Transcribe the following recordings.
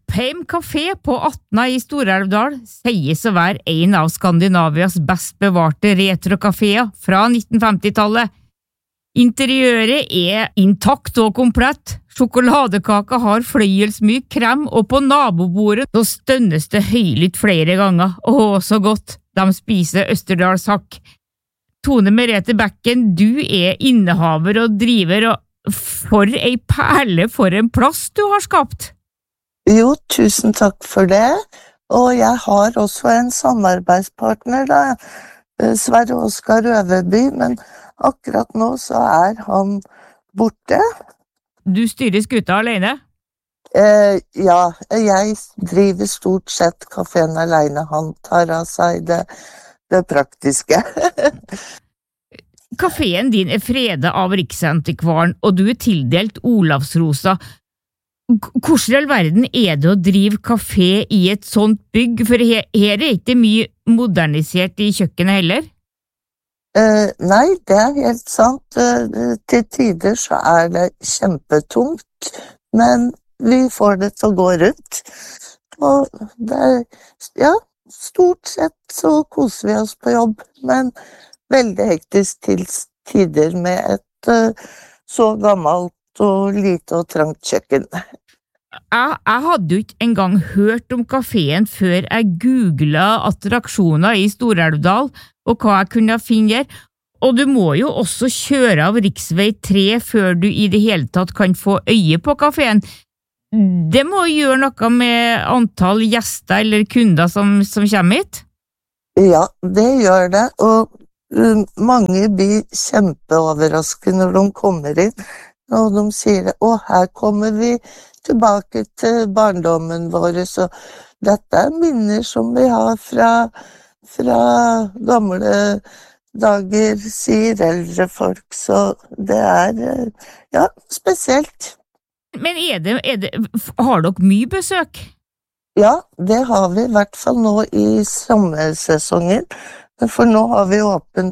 Oppheim Café på Atna i Stor-Elvdal sies å være en av Skandinavias best bevarte retrokaféer fra 1950-tallet. Interiøret er intakt og komplett, sjokoladekaka har fløyelsmyk krem, og på nabobordet så stønnes det høylytt flere ganger. Så godt, de spiser Østerdalshakk. Tone Merete Bekken, du er innehaver og driver, og for ei perle for en plass du har skapt! Jo, tusen takk for det, og jeg har også en samarbeidspartner da, Sverre Oskar Øverby, men akkurat nå så er han borte. Du styrer skuta alene? Ja, jeg driver stort sett kaféen alene, han tar av seg det praktiske. Kaféen din er fredet av Riksantikvaren, og du er tildelt Olavsrosa. Hvordan i all verden er det å drive kafé i et sånt bygg, for her er ikke mye modernisert i kjøkkenet heller? Nei, det er helt sant. Til tider så er det kjempetungt, men vi får det til å gå rundt. Og det er, ja, stort sett så koser vi oss på jobb, men veldig hektisk til tider med et så gammelt og lite og trangt kjøkken. Jeg hadde jo ikke engang hørt om kaféen før jeg googlet attraksjoner i Stor-Elvdal og hva jeg kunne finne der, og du må jo også kjøre av riksvei 3 før du i det hele tatt kan få øye på kaféen. Det må gjøre noe med antall gjester eller kunder som kommer hit? Ja, det gjør det, og mange blir kjempeoverrasket når de kommer inn, og de sier, her kommer vi tilbake til barndommen vår, så dette er minner som vi har fra gamle dager, sier eldre folk, så det er, ja, spesielt. Men har dere mye besøk? Ja, det har vi i hvert fall nå i sommersesongen, for nå har vi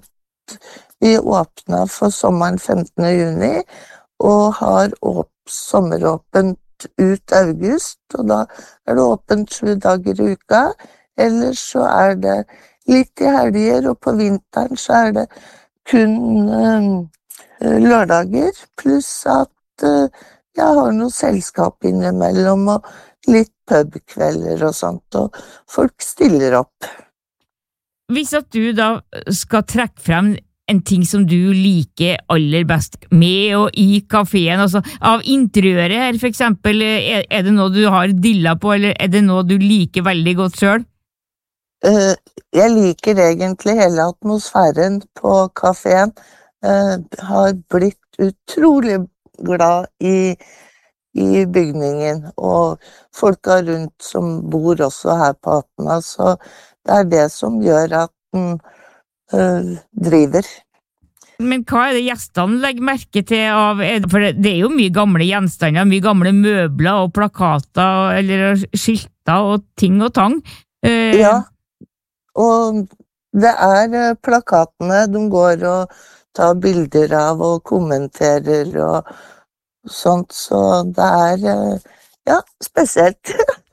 åpnet for sommeren 15. juni, og har sommeråpent ut august, og da er det åpent 7 dager i uka, ellers så er det litt i helger, og på vinteren så er det kun lørdager, pluss at jeg har noe selskap innimellom, og litt pubkvelder og sånt, og folk stiller opp. Hvis at du da skal trekke frem en ting som du liker aller best med og i kaféen, altså av interiøret her for eksempel, er det noe du har dilla på, eller er det noe du liker veldig godt selv? Jeg liker egentlig hele atmosfæren på kaféen, har blitt utrolig glad i bygningen, og folka rundt som bor også her på Atna, så det er det som gjør at den driver. Men hva er det gjestene legger merke til av, for det er jo mye gamle gjenstander, mye gamle møbler og plakater, eller skilter og ting og tang. Ja, og det er plakatene de går og tar bilder av og kommenterer og sånt, så det er, ja, spesielt.